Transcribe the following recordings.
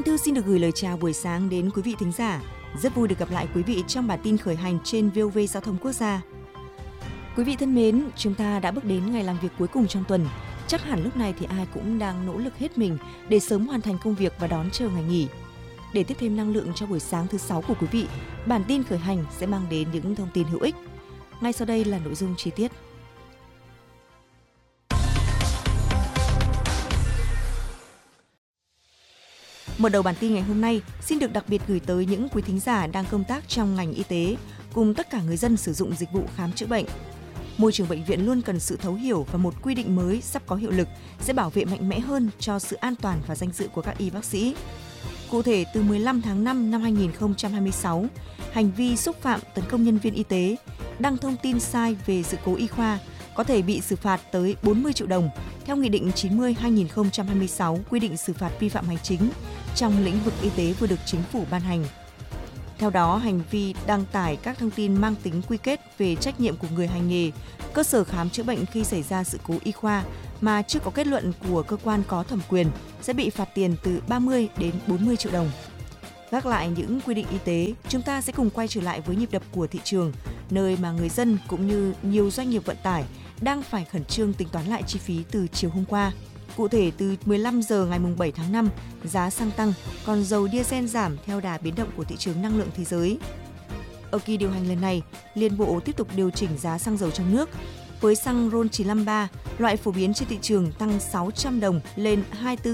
Anh Thư xin được gửi lời chào buổi sáng đến quý vị thính giả. Rất vui được gặp lại quý vị trong bản tin khởi hành trên VOV Giao thông Quốc gia. Quý vị thân mến, chúng ta đã bước đến ngày làm việc cuối cùng trong tuần. Chắc hẳn lúc này thì ai cũng đang nỗ lực hết mình để sớm hoàn thành công việc và đón chờ ngày nghỉ. Để tiếp thêm năng lượng cho buổi sáng thứ 6 của quý vị, bản tin khởi hành sẽ mang đến những thông tin hữu ích. Ngay sau đây là nội dung chi tiết. Mở đầu bản tin ngày hôm nay, xin được đặc biệt gửi tới những quý thính giả đang công tác trong ngành y tế, cùng tất cả người dân sử dụng dịch vụ khám chữa bệnh. Môi trường bệnh viện luôn cần sự thấu hiểu và một quy định mới sắp có hiệu lực sẽ bảo vệ mạnh mẽ hơn cho sự an toàn và danh dự của các y bác sĩ. Cụ thể, từ 15 tháng 5 năm 2026, hành vi xúc phạm tấn công nhân viên y tế, đăng thông tin sai về sự cố y khoa có thể bị xử phạt tới 40 triệu đồng theo Nghị định 90/2026 quy định xử phạt vi phạm hành chính trong lĩnh vực y tế vừa được Chính phủ ban hành. Theo đó, hành vi đăng tải các thông tin mang tính quy kết về trách nhiệm của người hành nghề, cơ sở khám chữa bệnh khi xảy ra sự cố y khoa mà chưa có kết luận của cơ quan có thẩm quyền sẽ bị phạt tiền từ 30 đến 40 triệu đồng. Gác lại những quy định y tế, chúng ta sẽ cùng quay trở lại với nhịp đập của thị trường, nơi mà người dân cũng như nhiều doanh nghiệp vận tải đang phải khẩn trương tính toán lại chi phí từ chiều hôm qua. Cụ thể, từ 15 giờ ngày 7 tháng 5, giá xăng tăng, còn dầu diesel giảm theo đà biến động của thị trường năng lượng thế giới. Ở kỳ điều hành lần này, Liên Bộ tiếp tục điều chỉnh giá xăng dầu trong nước. Với xăng RON 953, loại phổ biến trên thị trường tăng 600 đồng lên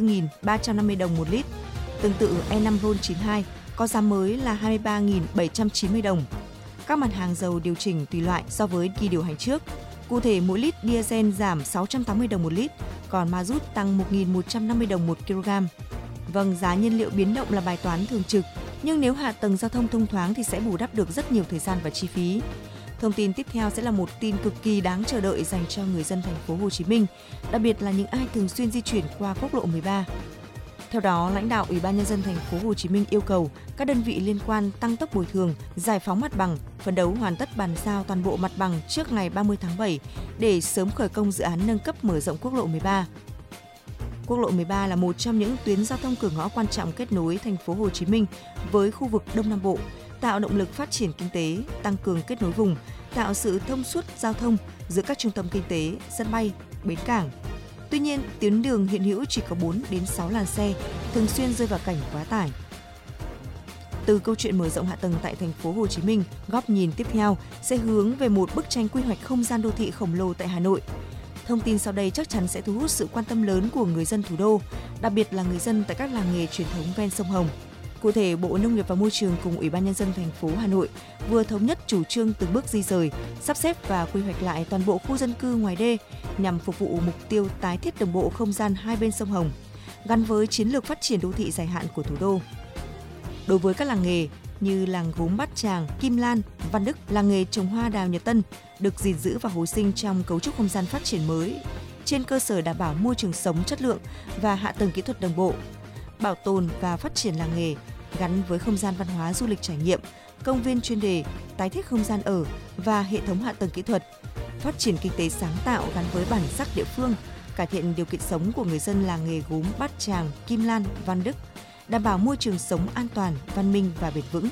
24.350 đồng một lít. Tương tự E5 RON 92 có giá mới là 23.790 đồng. Các mặt hàng dầu điều chỉnh tùy loại so với kỳ điều hành trước. Cụ thể, mỗi lít diesel giảm 680 đồng một lít, còn ma rút tăng 1.150 đồng một kg. Vâng, giá nhiên liệu biến động là bài toán thường trực, nhưng nếu hạ tầng giao thông thông thoáng thì sẽ bù đắp được rất nhiều thời gian và chi phí. Thông tin tiếp theo sẽ là một tin cực kỳ đáng chờ đợi dành cho người dân thành phố Hồ Chí Minh, đặc biệt là những ai thường xuyên di chuyển qua quốc lộ 13. Theo đó, lãnh đạo Ủy ban Nhân dân thành phố Hồ Chí Minh yêu cầu các đơn vị liên quan tăng tốc bồi thường, giải phóng mặt bằng, phấn đấu hoàn tất bàn giao toàn bộ mặt bằng trước ngày 30 tháng 7 để sớm khởi công dự án nâng cấp mở rộng quốc lộ 13. Quốc lộ 13 là một trong những tuyến giao thông cửa ngõ quan trọng kết nối thành phố Hồ Chí Minh với khu vực Đông Nam Bộ, tạo động lực phát triển kinh tế, tăng cường kết nối vùng, tạo sự thông suốt giao thông giữa các trung tâm kinh tế, sân bay, bến cảng. Tuy nhiên, tuyến đường hiện hữu chỉ có 4 đến 6 làn xe, thường xuyên rơi vào cảnh quá tải. Từ câu chuyện mở rộng hạ tầng tại thành phố Hồ Chí Minh, góc nhìn tiếp theo sẽ hướng về một bức tranh quy hoạch không gian đô thị khổng lồ tại Hà Nội. Thông tin sau đây chắc chắn sẽ thu hút sự quan tâm lớn của người dân thủ đô, đặc biệt là người dân tại các làng nghề truyền thống ven sông Hồng. Cụ thể, Bộ Nông nghiệp và Môi trường cùng Ủy ban Nhân dân thành phố Hà Nội vừa thống nhất chủ trương từng bước di dời, sắp xếp và quy hoạch lại toàn bộ khu dân cư ngoài đê nhằm phục vụ mục tiêu tái thiết đồng bộ không gian hai bên sông Hồng, gắn với chiến lược phát triển đô thị dài hạn của thủ đô. Đối với các làng nghề như làng gốm Bát Tràng, Kim Lan, Văn Đức, làng nghề trồng hoa đào Nhật Tân được gìn giữ và hồi sinh trong cấu trúc không gian phát triển mới, trên cơ sở đảm bảo môi trường sống chất lượng và hạ tầng kỹ thuật đồng bộ, bảo tồn và phát triển làng nghề gắn với không gian văn hóa du lịch trải nghiệm, công viên chuyên đề, tái thiết không gian ở và hệ thống hạ tầng kỹ thuật, phát triển kinh tế sáng tạo gắn với bản sắc địa phương, cải thiện điều kiện sống của người dân làng nghề gốm Bát Tràng, Kim Lan, Văn Đức, đảm bảo môi trường sống an toàn, văn minh và bền vững.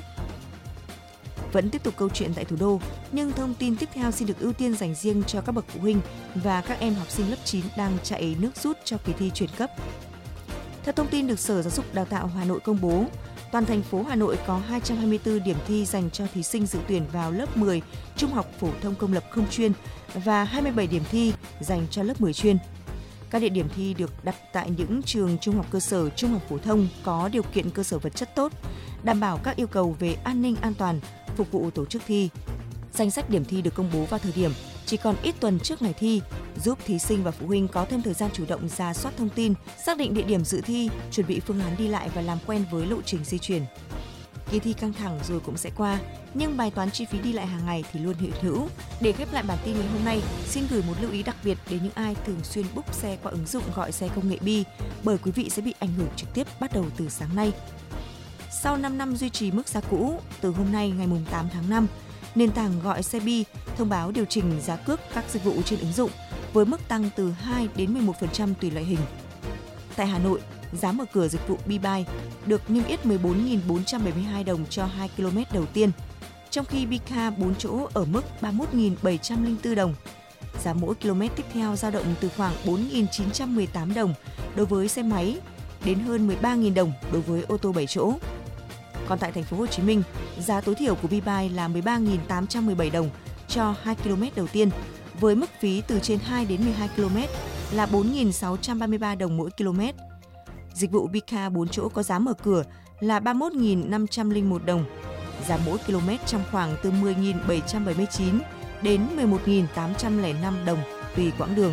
Vẫn tiếp tục câu chuyện tại thủ đô, nhưng thông tin tiếp theo xin được ưu tiên dành riêng cho các bậc phụ huynh và các em học sinh lớp 9 đang chạy nước rút cho kỳ thi chuyển cấp. Theo thông tin được Sở Giáo dục Đào tạo Hà Nội công bố, toàn thành phố Hà Nội có 224 điểm thi dành cho thí sinh dự tuyển vào lớp 10 trung học phổ thông công lập không chuyên và 27 điểm thi dành cho lớp 10 chuyên. Các địa điểm thi được đặt tại những trường trung học cơ sở, trung học phổ thông có điều kiện cơ sở vật chất tốt, đảm bảo các yêu cầu về an ninh an toàn, phục vụ tổ chức thi. Danh sách điểm thi được công bố vào thời điểm chỉ còn ít tuần trước ngày thi, giúp thí sinh và phụ huynh có thêm thời gian chủ động rà soát thông tin, xác định địa điểm dự thi, chuẩn bị phương án đi lại và làm quen với lộ trình di chuyển. Kỳ thi căng thẳng rồi cũng sẽ qua, nhưng bài toán chi phí đi lại hàng ngày thì luôn hiện hữu. Để khép lại bản tin ngày hôm nay, xin gửi một lưu ý đặc biệt đến những ai thường xuyên book xe qua ứng dụng gọi xe công nghệ Bi, bởi quý vị sẽ bị ảnh hưởng trực tiếp bắt đầu từ sáng nay. Sau 5 năm duy trì mức giá cũ, từ hôm nay ngày 8 tháng 5, nền tảng gọi xe Bi thông báo điều chỉnh giá cước các dịch vụ trên ứng dụng với mức tăng từ 2 đến 11% tùy loại hình. Tại Hà Nội, giá mở cửa dịch vụ BeeBuy được niêm yết 14.472 đồng cho 2 km đầu tiên, trong khi Bcar 4 chỗ ở mức 31.704 đồng. Giá mỗi km tiếp theo dao động từ khoảng 4.918 đồng đối với xe máy đến hơn 13.000 đồng đối với ô tô 7 chỗ. Còn tại thành phố Hồ Chí Minh, giá tối thiểu của BeeBuy là 13.817 đồng cho 2 km đầu tiên, với mức phí từ trên 2 đến 12 km là 4.633 đồng mỗi km. Dịch vụ Bcar 4 chỗ có giá mở cửa là 31.501 đồng. Giá mỗi km trong khoảng từ 10.779 đến 11.805 đồng tùy quãng đường.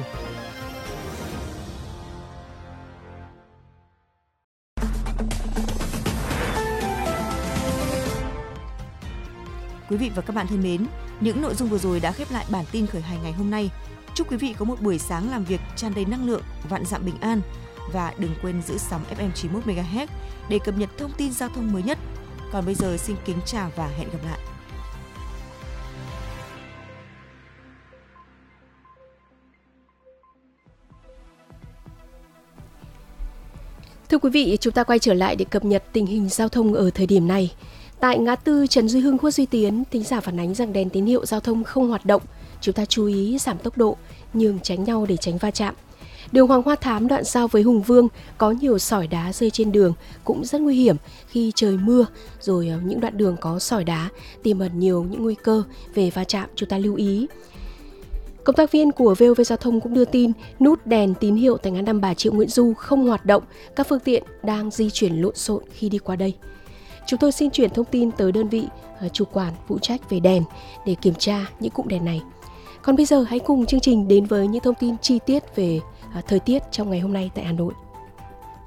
Quý vị và các bạn thân mến, những nội dung vừa rồi đã khép lại bản tin khởi hành ngày hôm nay. Chúc quý vị có một buổi sáng làm việc tràn đầy năng lượng, vạn dặm bình an và đừng quên giữ sóng FM 91 MHz để cập nhật thông tin giao thông mới nhất. Còn bây giờ xin kính chào và hẹn gặp lại. Thưa quý vị, chúng ta quay trở lại để cập nhật tình hình giao thông ở thời điểm này. Tại ngã tư Trần Duy Hưng, Khuất Duy Tiến, thính giả phản ánh rằng đèn tín hiệu giao thông không hoạt động. Chúng ta chú ý giảm tốc độ, nhường tránh nhau để tránh va chạm. Đường Hoàng Hoa Thám đoạn giao với Hùng Vương có nhiều sỏi đá rơi trên đường, cũng rất nguy hiểm khi trời mưa, rồi những đoạn đường có sỏi đá tiềm ẩn nhiều những nguy cơ về va chạm, chúng ta lưu ý. Công tác viên của VOV Giao thông cũng đưa tin nút đèn tín hiệu tại ngã năm Bà Triệu Nguyễn Du không hoạt động, các phương tiện đang di chuyển lộn xộn khi đi qua đây. Chúng tôi xin chuyển thông tin tới đơn vị chủ quản phụ trách về đèn để kiểm tra những cụm đèn này. Còn bây giờ hãy cùng chương trình đến với những thông tin chi tiết về thời tiết trong ngày hôm nay tại Hà Nội.